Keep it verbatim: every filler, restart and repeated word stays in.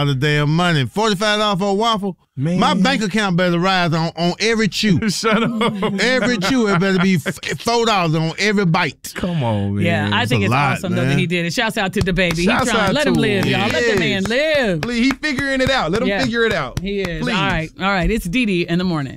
The damn money. forty-five dollars for a waffle. Man. My bank account better rise on, on every chew. Shut up. Every chew, it better be four dollars on every bite. Come on, man. Yeah, I It's think a it's lot, awesome, man. though, that he did it. Shouts out to the baby. Shouts He trying. out Let him to live, him. y'all. Let the man Yes. live. Please, he figuring it out. Let him Yeah. figure it out. He is. Please. All right. All right. It's Dee Dee in the morning.